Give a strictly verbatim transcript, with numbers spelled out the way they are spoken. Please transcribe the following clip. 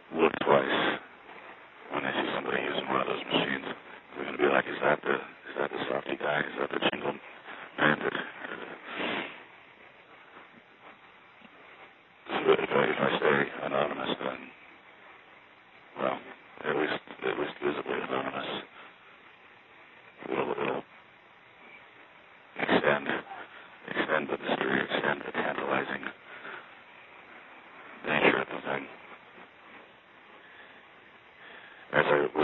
look twice when they see somebody using one of those machines. They're going to be like, is that the is that the softy guy? Is that the Jingle Bandit? So if I, if I stay anonymous, then, well, at least at least visibly anonymous, it'll, it'll extend extend the mystery, extend the tantalizing nature of the thing. As I was